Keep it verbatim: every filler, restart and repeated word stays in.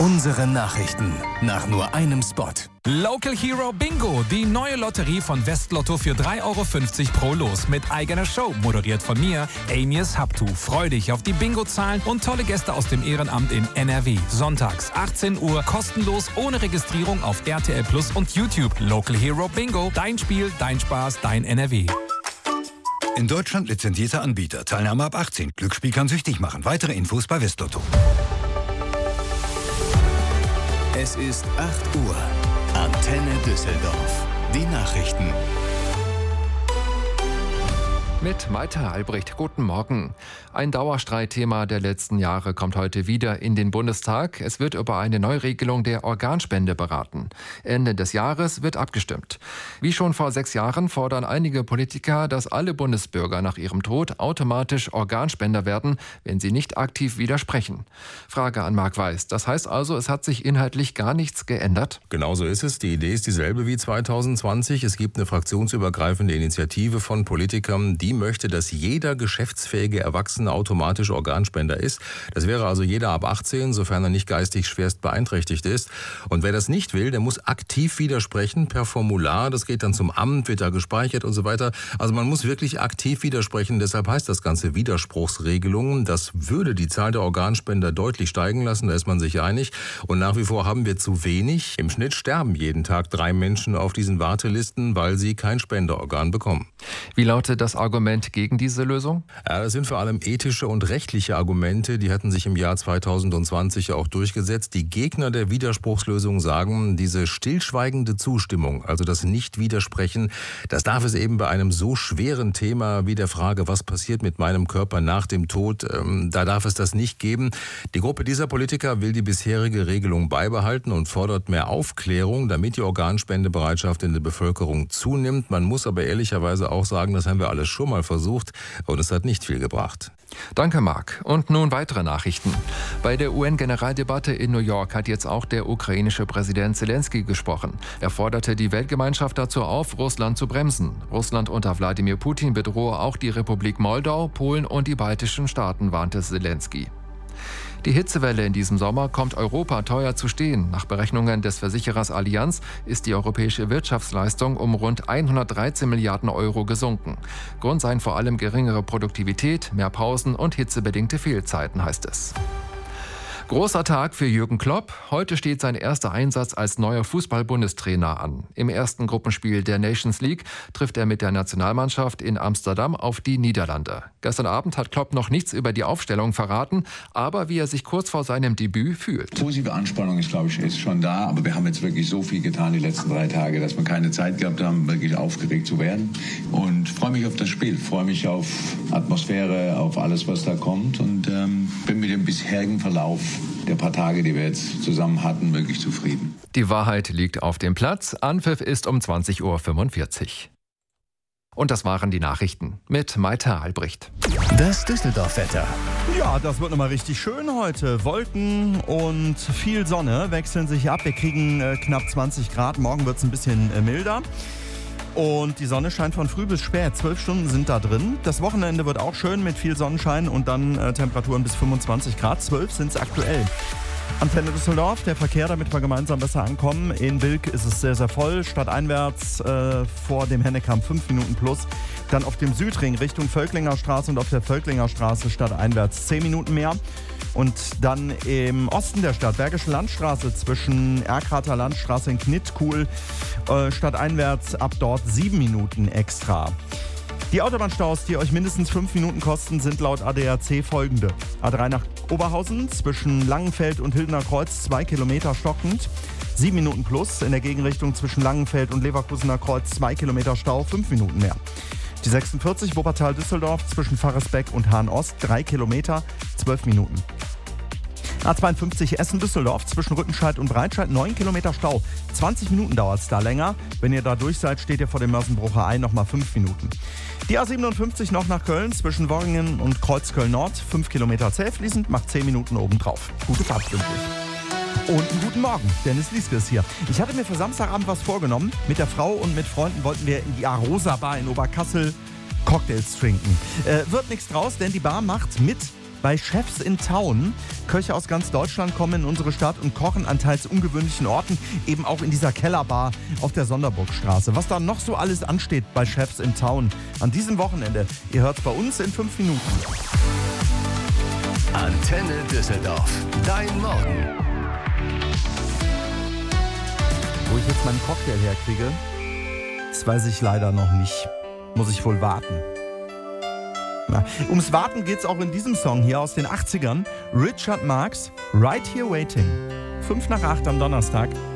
Unsere Nachrichten nach nur einem Spot. Local Hero Bingo, die neue Lotterie von Westlotto für drei Euro fünfzig pro Los mit eigener Show, moderiert von mir, Amias Habtu. Freu dich auf die Bingo-Zahlen und tolle Gäste aus dem Ehrenamt in N R W. Sonntags achtzehn Uhr, kostenlos, ohne Registrierung auf R T L Plus und YouTube. Local Hero Bingo, dein Spiel, dein Spaß, dein N R W. In Deutschland lizenzierter Anbieter. Teilnahme ab achtzehn. Glücksspiel kann süchtig machen. Weitere Infos bei Westlotto. Es ist acht Uhr. Antenne Düsseldorf. Die Nachrichten. Mit Malte Albrecht. Guten Morgen. Ein Dauerstreitthema der letzten Jahre kommt heute wieder in den Bundestag. Es wird über eine Neuregelung der Organspende beraten. Ende des Jahres wird abgestimmt. Wie schon vor sechs Jahren fordern einige Politiker, dass alle Bundesbürger nach ihrem Tod automatisch Organspender werden, wenn sie nicht aktiv widersprechen. Frage an Marc Weiß. Das heißt also, es hat sich inhaltlich gar nichts geändert? Genau so ist es. Die Idee ist dieselbe wie zweitausendzwanzig. Es gibt eine fraktionsübergreifende Initiative von Politikern, die möchte, dass jeder geschäftsfähige Erwachsene automatisch Organspender ist. Das wäre also jeder ab achtzehn, sofern er nicht geistig schwerst beeinträchtigt ist. Und wer das nicht will, der muss aktiv widersprechen per Formular. Das geht dann zum Amt, wird da gespeichert und so weiter. Also man muss wirklich aktiv widersprechen. Deshalb heißt das Ganze Widerspruchsregelungen. Das würde die Zahl der Organspender deutlich steigen lassen. Da ist man sich einig. Und nach wie vor haben wir zu wenig. Im Schnitt sterben jeden Tag drei Menschen auf diesen Wartelisten, weil sie kein Spenderorgan bekommen. Wie lautet das Argument gegen diese Lösung? Ja, das sind vor allem ethische und rechtliche Argumente. Die hatten sich im Jahr zweitausendzwanzig auch durchgesetzt. Die Gegner der Widerspruchslösung sagen, diese stillschweigende Zustimmung, also das Nicht-Widersprechen, das darf es eben bei einem so schweren Thema wie der Frage, was passiert mit meinem Körper nach dem Tod, ähm, da darf es das nicht geben. Die Gruppe dieser Politiker will die bisherige Regelung beibehalten und fordert mehr Aufklärung, damit die Organspendebereitschaft in der Bevölkerung zunimmt. Man muss aber ehrlicherweise auch sagen, das haben wir alles schon mal versucht und es hat nicht viel gebracht. Danke, Marc. Und nun weitere Nachrichten. Bei der U N-Generaldebatte in New York hat jetzt auch der ukrainische Präsident Zelensky gesprochen. Er forderte die Weltgemeinschaft dazu auf, Russland zu bremsen. Russland unter Wladimir Putin bedrohe auch die Republik Moldau, Polen und die baltischen Staaten, warnte Zelensky. Die Hitzewelle in diesem Sommer kommt Europa teuer zu stehen. Nach Berechnungen des Versicherers Allianz ist die europäische Wirtschaftsleistung um rund hundertdreizehn Milliarden Euro gesunken. Grund seien vor allem geringere Produktivität, mehr Pausen und hitzebedingte Fehlzeiten, heißt es. Großer Tag für Jürgen Klopp. Heute steht sein erster Einsatz als neuer Fußball-Bundestrainer an. Im ersten Gruppenspiel der Nations League trifft er mit der Nationalmannschaft in Amsterdam auf die Niederlande. Gestern Abend hat Klopp noch nichts über die Aufstellung verraten, aber wie er sich kurz vor seinem Debüt fühlt. Positive Anspannung ist, glaube ich, ist schon da, aber wir haben jetzt wirklich so viel getan die letzten drei Tage, dass wir keine Zeit gehabt haben, wirklich aufgeregt zu werden. Und freue mich auf das Spiel, freue mich auf Atmosphäre, auf alles, was da kommt und ähm, bin mit dem bisherigen Verlauf der paar Tage, die wir jetzt zusammen hatten, wirklich zufrieden. Die Wahrheit liegt auf dem Platz. Anpfiff ist um zwanzig Uhr fünfundvierzig. Und das waren die Nachrichten mit Malte Albrecht. Das Düsseldorf-Wetter. Ja, das wird nochmal richtig schön heute. Wolken und viel Sonne wechseln sich ab. Wir kriegen äh, knapp zwanzig Grad. Morgen wird es ein bisschen äh, milder. Und die Sonne scheint von früh bis spät. Zwölf Stunden sind da drin. Das Wochenende wird auch schön mit viel Sonnenschein und dann äh, Temperaturen bis fünfundzwanzig Grad. zwölf sind es aktuell. Antenne Düsseldorf, der Verkehr, damit wir gemeinsam besser ankommen. In Bilk ist es sehr, sehr voll. Stadteinwärts äh, vor dem Hennekamp fünf Minuten plus. Dann auf dem Südring Richtung Völklinger Straße und auf der Völklinger Straße stadteinwärts zehn Minuten mehr. Und dann im Osten der Stadt, Bergische Landstraße zwischen Erkrater Landstraße in Knittkuhl, äh, stadteinwärts ab dort sieben Minuten extra. Die Autobahnstaus, die euch mindestens fünf Minuten kosten, sind laut A D A C folgende. A drei nach Oberhausen zwischen Langenfeld und Hildener Kreuz zwei Kilometer stockend. sieben Minuten plus. In der Gegenrichtung zwischen Langenfeld und Leverkusener Kreuz zwei Kilometer Stau, fünf Minuten mehr. Die sechsundvierzig Wuppertal-Düsseldorf zwischen Pfarrersbeck und Hahn-Ost drei Kilometer, zwölf Minuten. A zweiundfünfzig Essen-Düsseldorf zwischen Rüttenscheid und Breitscheid neun Kilometer Stau. zwanzig Minuten dauert es da länger. Wenn ihr da durch seid, steht ihr vor dem Mörsenbrucher Ei nochmal fünf Minuten. Die A siebenundfünfzig noch nach Köln zwischen Worringen und Kreuzköln-Nord. fünf Kilometer zähfließend, macht zehn Minuten obendrauf. Gute Fahrt pünktlich. Und einen guten Morgen, Dennis Lieske ist hier. Ich hatte mir für Samstagabend was vorgenommen. Mit der Frau und mit Freunden wollten wir in die Arosa Bar in Oberkassel Cocktails trinken. Äh, wird nichts draus, denn die Bar macht mit bei Chefs in Town. Köche aus ganz Deutschland kommen in unsere Stadt und kochen an teils ungewöhnlichen Orten, eben auch in dieser Kellerbar auf der Sonderburgstraße. Was da noch so alles ansteht bei Chefs in Town an diesem Wochenende, ihr hört's bei uns in fünf Minuten. Antenne Düsseldorf. Dein Morgen. Wo ich jetzt meinen Cocktail herkriege, das weiß ich leider noch nicht. Muss ich wohl warten. Na, ums Warten geht's auch in diesem Song hier aus den achtzigern. Richard Marx, Right Here Waiting. Fünf nach acht am Donnerstag.